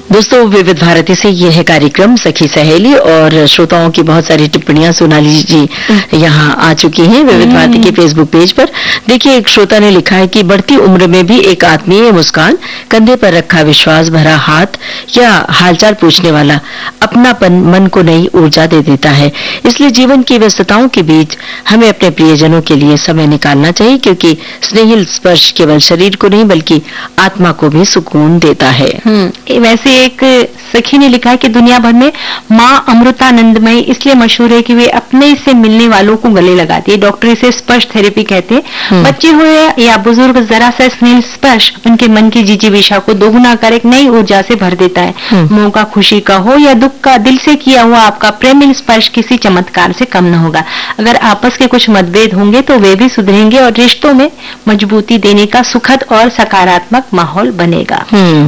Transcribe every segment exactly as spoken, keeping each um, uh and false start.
दोस्तों, विविध भारती से ये है कार्यक्रम सखी सहेली और श्रोताओं की बहुत सारी टिप्पणियां सोनाली जी यहाँ आ चुकी हैं विविध भारती के फेसबुक पेज पर। देखिए, एक श्रोता ने लिखा है कि बढ़ती उम्र में भी एक आत्मीय मुस्कान, कंधे पर रखा विश्वास भरा हाथ या हालचाल पूछने वाला अपनापन मन को नई ऊर्जा दे देता है। इसलिए जीवन की व्यस्तताओं के बीच हमें अपने प्रियजनों के लिए समय निकालना चाहिए, क्योंकि स्नेहिल स्पर्श केवल शरीर को नहीं बल्कि आत्मा को भी सुकून देता है। वैसे एक सखी ने लिखा है कि दुनिया भर में माँ अमृतानंदमयी इसलिए मशहूर है कि वे अपने से मिलने वालों को गले लगाती है। डॉक्टर इसे स्पर्श थेरेपी कहते हैं। बच्चे हो या बुजुर्ग, जरा सा स्नेह स्पर्श उनके मन की जिजीविषा को दोगुना कर एक नई ऊर्जा से भर देता है। मोह का, खुशी का हो या दुख का, दिल से किया हुआ आपका प्रेम स्पर्श किसी चमत्कार से कम न होगा। अगर आपस के कुछ मतभेद होंगे तो वे भी सुधरेंगे और रिश्तों में मजबूती देने का सुखद और सकारात्मक माहौल बनेगा।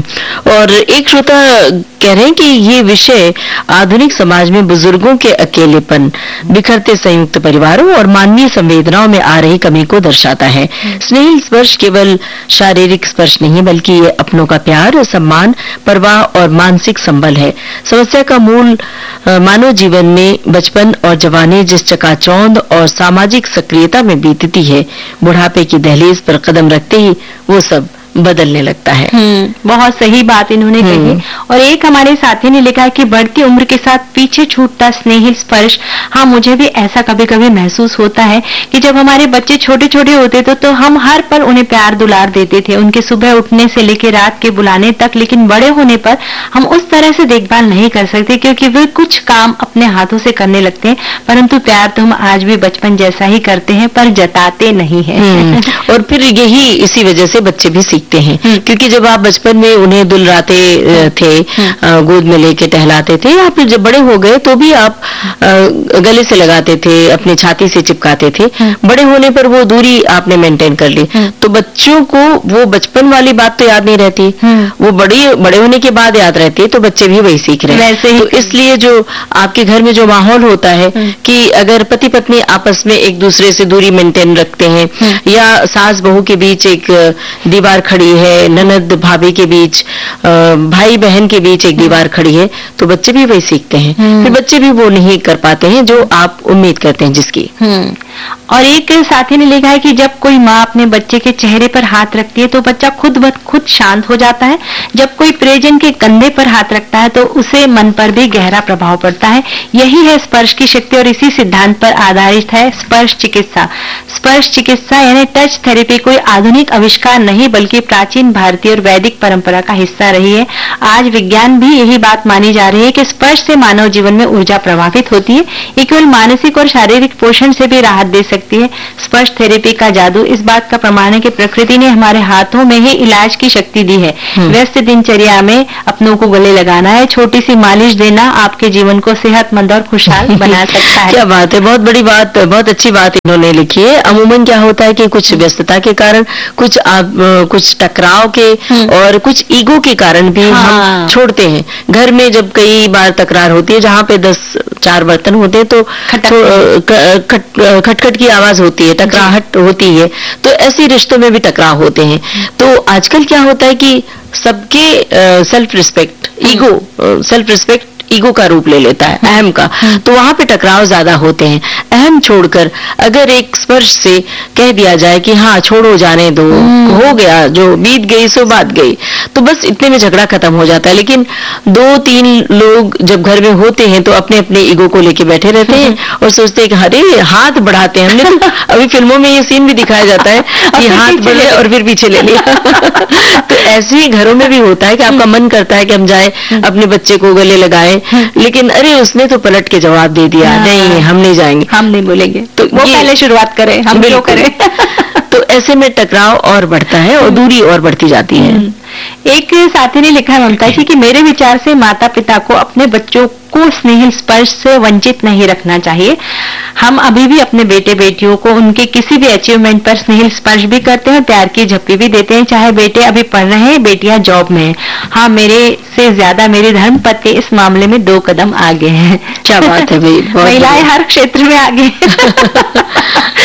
और एक श्रोता कह रहे हैं कि ये विषय आधुनिक समाज में बुजुर्गों के अकेलेपन, बिखरते संयुक्त परिवारों और मानवीय संवेदनाओं में आ रही कमी को दर्शाता है। स्नेह स्पर्श केवल शारीरिक स्पर्श नहीं बल्कि ये अपनों का प्यार, सम्मान, परवाह और मानसिक संबल है। समस्या का मूल मानव जीवन में बचपन और जवानी जिस चकाचौंध और सामाजिक सक्रियता में बीतती है, बुढ़ापे की दहलीज पर कदम रखते ही वो सब बदलने लगता है। बहुत सही बात इन्होंने कही। और एक हमारे साथी ने लिखा है कि बढ़ती उम्र के साथ पीछे छूटता स्नेहिल स्पर्श। हाँ, मुझे भी ऐसा कभी कभी महसूस होता है कि जब हमारे बच्चे छोटे छोटे होते थे तो हम हर पल उन्हें प्यार दुलार देते थे, उनके सुबह उठने से लेकर रात के बुलाने तक। लेकिन बड़े होने पर हम उस तरह से देखभाल नहीं कर सकते, क्योंकि वे कुछ काम अपने हाथों से करने लगते हैं। परंतु प्यार तो हम आज भी बचपन जैसा ही करते हैं, पर जताते नहीं है। और फिर यही इसी वजह से बच्चे भी सीखते हैं, क्योंकि जब आप बचपन में उन्हें दुलराते थे, गोद में लेके टहलाते थे, या फिर जब बड़े हो गए तो भी आप गले से लगाते थे, अपनी छाती से चिपकाते थे। बड़े होने पर वो दूरी आपने मेंटेन कर ली, तो बच्चों को वो बचपन वाली बात तो याद नहीं रहती, वो बड़ी बड़े होने के बाद याद रहती है। तो बच्चे भी वही सीख रहे हैं। तो इसलिए जो आपके घर में जो माहौल होता है कि अगर पति पत्नी आपस में एक दूसरे से दूरी मेंटेन रखते हैं, या सास बहू के बीच एक दीवार खड़ी है, ननद भाभी के बीच, भाई बहन के बीच एक दीवार खड़ी है, तो बच्चे भी वही सीखते हैं। फिर बच्चे भी वो नहीं कर पाते हैं जो आप उम्मीद करते हैं जिसकी। और एक साथी ने लिखा है कि जब कोई माँ अपने बच्चे के चेहरे पर हाथ रखती है तो बच्चा खुद ब खुद शांत हो जाता है। जब कोई प्रियजन के कंधे पर हाथ रखता है तो उसे मन पर भी गहरा प्रभाव पड़ता है। यही है स्पर्श की शक्ति और इसी सिद्धांत पर आधारित है स्पर्श चिकित्सा। स्पर्श चिकित्सा यानी टच थेरेपी कोई आधुनिक आविष्कार नहीं बल्कि प्राचीन भारतीय और वैदिक परंपरा का हिस्सा रही है। आज विज्ञान भी यही बात मानी जा रही है कि स्पर्श से मानव जीवन में ऊर्जा प्रभावित होती है। ये केवल मानसिक और शारीरिक पोषण से भी राहत दे सकती है। स्पर्श थेरेपी का जादू इस बात का प्रमाण है कि प्रकृति ने हमारे हाथों में ही इलाज की शक्ति दी है। व्यस्त दिनचर्या में अपनों को गले लगाना है, छोटी सी मालिश देना आपके जीवन को सेहतमंद और खुशहाल बना सकता है। क्या बात है, बहुत बड़ी बात, बहुत अच्छी बात इन्होंने लिखी है। अमूमन क्या होता है कि कुछ व्यस्तता के कारण, कुछ आप, कुछ टकराव के और कुछ ईगो के कारण भी हाँ। हम छोड़ते हैं। घर में जब कई बार तकरार होती है, जहाँ पे दस चार बर्तन होते हैं तो खटखट की आवाज होती है, टकराहट होती है, तो ऐसे रिश्तों में भी टकराव होते हैं। तो आजकल क्या होता है कि सबके self respect, ego, self respect ego का रूप ले लेता है, अहम का, तो वहां पे टकराव ज्यादा होते हैं। अहम छोड़कर अगर एक स्पर्श से कह दिया जाए कि हाँ छोड़ो, जाने दो, हो गया, जो बीत गई सो बात गई, तो बस इतने में झगड़ा खत्म हो जाता है। लेकिन दो तीन लोग जब घर में होते हैं तो अपने अपने ईगो को लेके बैठे रहते हैं और सोचते हैं कि अरे हाथ बढ़ाते हैं हमने। तो अभी फिल्मों में ये सीन भी दिखाया जाता है कि हाथ बढ़े और फिर पीछे ले लिया। तो ऐसे ही घरों में भी होता है कि आपका मन करता है कि हम जाए अपने बच्चे को गले लगाए, लेकिन अरे उसने तो पलट के जवाब दे दिया, नहीं हम नहीं जाएंगे, हम नहीं बोलेंगे, तो वो पहले शुरुआत करें, हम क्यों करें। तो ऐसे में टकराव और बढ़ता है और दूरी और बढ़ती जाती है। एक साथी ने लिखा है ममता जी कि मेरे विचार से माता पिता को अपने बच्चों को स्नेहिल स्पर्श से वंचित नहीं रखना चाहिए। हम अभी भी अपने बेटे बेटियों को उनके किसी भी अचीवमेंट पर स्नेहिल स्पर्श भी करते हैं, प्यार की झप्पी भी देते हैं, चाहे बेटे अभी पढ़ रहे हैं, बेटियां जॉब में हैं। हाँ, मेरे से ज्यादा मेरी धर्मपत्नी इस मामले में दो कदम आगे हैं। क्या बात है भाई, महिलाएं हर क्षेत्र में आगे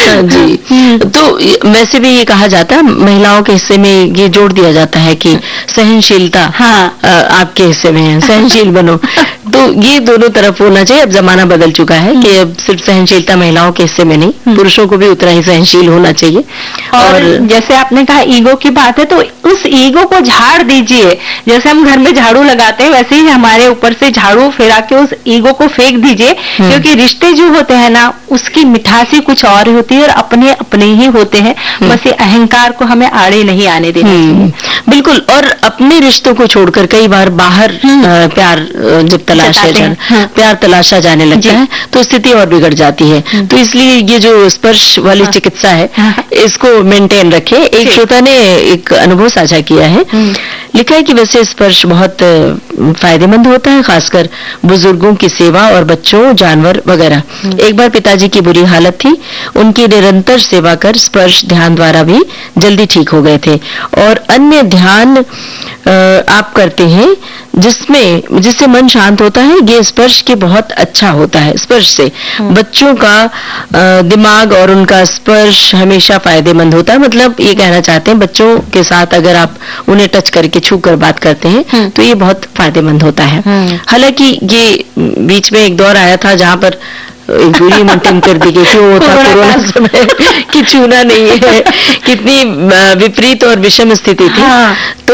हाँ जी। तो वैसे भी ये कहा जाता है, महिलाओं के हिस्से में ये जोड़ दिया जाता है कि सहनशीलता हाँ। अ, आपके हिस्से में है, सहनशील बनो। तो ये दोनों तरफ होना चाहिए। अब जमाना बदल चुका है कि अब सिर्फ सहनशीलता महिलाओं के हिस्से में नहीं, पुरुषों को भी उतना ही सहनशील होना चाहिए। और, और जैसे आपने कहा ईगो की बात है, तो उस ईगो को झाड़ दीजिए। जैसे हम घर में झाड़ू लगाते हैं, वैसे ही हमारे ऊपर से झाड़ू फेरा के उस ईगो को फेंक दीजिए, क्योंकि रिश्ते जो होते हैं ना, उसकी मिठासी कुछ और होती है और अपने अपने ही होते हैं। बस ये अहंकार को हमें आड़े नहीं आने देना चाहिए। बिल्कुल। और अपने रिश्तों को छोड़कर कई बार बाहर आ, प्यार आ, जब तलाशा जा, हाँ। प्यार तलाशा जाने लगता है तो स्थिति और बिगड़ जाती है। तो इसलिए ये जो स्पर्श वाली हाँ। चिकित्सा है, हाँ। इसको मेंटेन रखें। एक श्रोता ने एक अनुभव साझा किया है, लिखा है कि वैसे स्पर्श बहुत फायदेमंद होता है, खासकर बुजुर्गों की सेवा और बच्चों, जानवर वगैरह। एक बार पिताजी की बुरी हालत थी, उनकी निरंतर सेवा कर स्पर्श ध्यान द्वारा भी जल्दी ठीक हो गए थे। और अन्य ध्यान आप करते हैं जिसमें जिससे मन शांत होता है, ये स्पर्श के बहुत अच्छा होता है। स्पर्श से बच्चों का दिमाग और उनका स्पर्श हमेशा फायदेमंद होता है। मतलब ये कहना चाहते हैं, बच्चों के साथ अगर आप उन्हें टच करके छू कर बात करते हैं तो ये बहुत फायदेमंद होता है। हालांकि ये बीच में एक दौर आया था जहां पर एक दूरी मेंटेन कर दी गई थी, वो था कोरोना समय कि छूना नहीं है। कितनी विपरीत और विषम स्थिति थी। हाँ। तो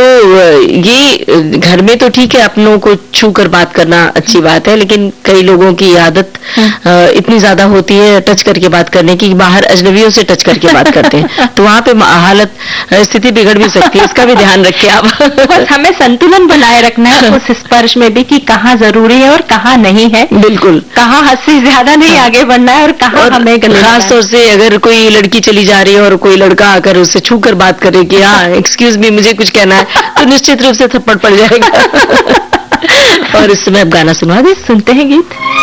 ये घर में तो ठीक है, अपनों को छू कर बात करना अच्छी बात है, लेकिन कई लोगों की आदत इतनी ज्यादा होती है टच करके बात करने की, बाहर अजनबियों से टच करके बात करते हैं, तो वहां पे हालत स्थिति बिगड़ भी सकती है। इसका भी ध्यान रखिए आप। बस हमें संतुलन बनाए रखना है उस स्पर्श में भी, कि कहाँ जरूरी है और कहाँ नहीं है। बिल्कुल। कहाँ हद से ज्यादा नहीं आगे बढ़ना है और कहाँ हमें खास तौर से अगर कोई लड़की चली जा रही है और कोई लड़का आकर उससे छू कर बात करे कि हाँ एक्सक्यूज मी, मुझे कुछ कहना है, तो निश्चित रूप से थप्पड़ पड़ जाएगा। और इस समय अब गाना सुनवा दे, सुनते हैं गीत।